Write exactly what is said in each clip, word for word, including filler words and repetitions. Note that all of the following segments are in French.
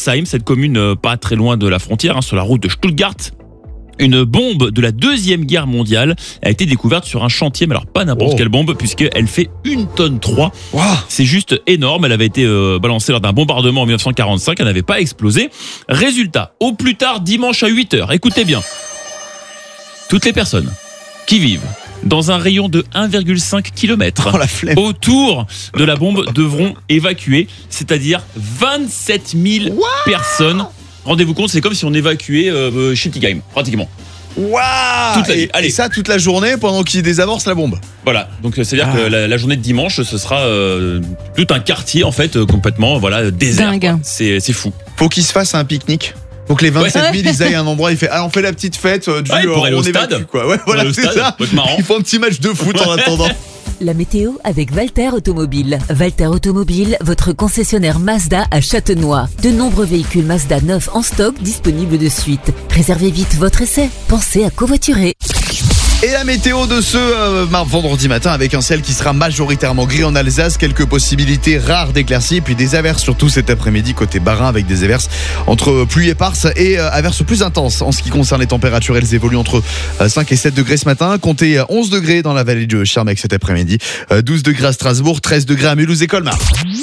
Pforzheim, cette commune euh, pas très loin de la frontière, hein, sur la route de Stuttgart. Une bombe de la Deuxième Guerre mondiale a été découverte sur un chantier, mais alors pas n'importe Oh. quelle bombe, puisqu'elle fait une tonne trois. Wow. C'est juste énorme. Elle avait été euh, balancée lors d'un bombardement en dix-neuf cent quarante-cinq. Elle n'avait pas explosé. Résultat, au plus tard dimanche à huit heures, écoutez bien, toutes les personnes qui vivent dans un rayon de un virgule cinq kilomètres Oh la flemme. autour de la bombe devront évacuer, c'est-à-dire vingt-sept mille personnes. Rendez-vous compte, c'est comme si on évacuait euh, Schiltigheim, pratiquement. Waouh. Toute la vie. Et, Allez. et ça toute la journée pendant qu'ils désamorcent la bombe. Voilà, donc c'est-à-dire Ah. que la, la journée de dimanche, ce sera euh, tout un quartier en fait euh, complètement voilà désert. Dingue. quoi. C'est c'est fou. Faut qu'ils se fassent un pique-nique. Faut que les vingt-sept mille ils aillent à un endroit, il fait ah on fait la petite fête euh, du Ouais, pour euh, aller on au évacue, stade. quoi. Ouais voilà, aller au c'est stade, ça. ça peut être marrant. Ils font un petit match de foot en attendant. La météo avec Valter Automobile. Valter Automobile, votre concessionnaire Mazda à Châtenois. De nombreux véhicules Mazda neufs en stock disponibles de suite. Réservez vite votre essai. Pensez à covoiturer. Et la météo de ce euh, mar- vendredi matin avec un ciel qui sera majoritairement gris en Alsace, quelques possibilités rares d'éclaircies et puis des averses surtout cet après-midi côté Bas-Rhin avec des averses entre pluie éparse et euh, averses plus intenses. En ce qui concerne les températures, elles évoluent entre euh, cinq et sept degrés ce matin, comptez euh, onze degrés dans la vallée de Schirmeck cet après-midi, euh, douze degrés à Strasbourg, treize degrés à Mulhouse et Colmar.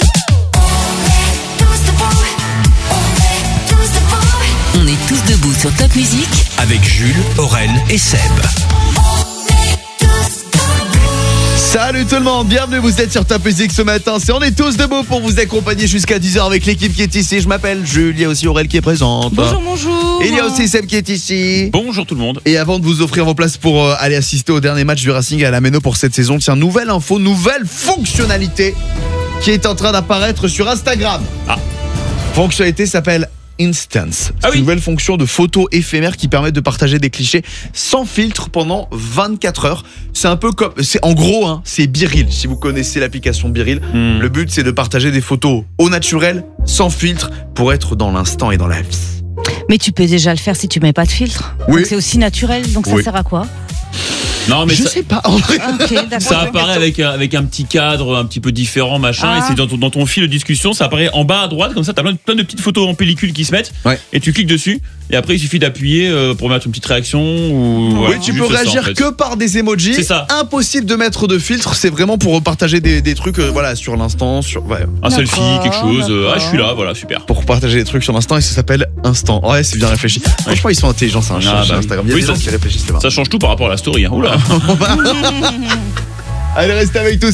On est tous debout sur Top Music. Avec Jules, Aurel et Seb. Salut tout le monde, bienvenue, vous êtes sur Top Music ce matin. C'est On est tous debout pour vous accompagner jusqu'à dix heures avec l'équipe qui est ici. Je m'appelle Jules, il y a aussi Aurel qui est présente. Bonjour, bonjour. Et il y a aussi Seb qui est ici. Bonjour tout le monde. Et avant de vous offrir vos places pour euh, aller assister au dernier match du Racing à la Méno pour cette saison, tiens, nouvelle info, nouvelle fonctionnalité qui est en train d'apparaître sur Instagram. Ah. Fonctionnalité s'appelle Instance. C'est Ah oui. une nouvelle fonction de photo éphémère qui permet de partager des clichés sans filtre pendant vingt-quatre heures. C'est un peu comme, c'est en gros, hein, c'est Biril. Si vous connaissez l'application Biril, Hmm. le but c'est de partager des photos au naturel, sans filtre, pour être dans l'instant et dans la vie. Mais tu peux déjà le faire si tu mets pas de filtre. Oui. Donc c'est aussi naturel, donc ça Oui. sert à quoi? Non mais Je ça, sais pas. En vrai. Ah, ok, d'accord. ça apparaît avec un, avec un petit cadre un petit peu différent machin Ah. et c'est dans ton, dans ton fil de discussion, ça apparaît en bas à droite comme ça, t'as plein de, plein de petites photos en pellicule qui se mettent Ouais. et tu cliques dessus et après il suffit d'appuyer euh, pour mettre une petite réaction ou voilà, Oui, tu c'est peux juste ça, réagir en fait. que par des emojis. C'est ça. Impossible de mettre de filtre. C'est vraiment pour partager des, des trucs, euh, voilà, sur l'instant, sur, ouais, Un selfie, D'accord, quelque chose, euh, ah d'accord. je suis là, voilà, super. pour partager des trucs sur l'instant et ça s'appelle Instant. Ouais, c'est bien réfléchi. Franchement, ils sont intelligents, c'est un Ah, chat bah sur oui. Instagram. Il y a Oui, des ça- gens qui réfléchissent, c'est vrai. Ça change tout par rapport à la story, hein. Oula. Allez, restez avec nous.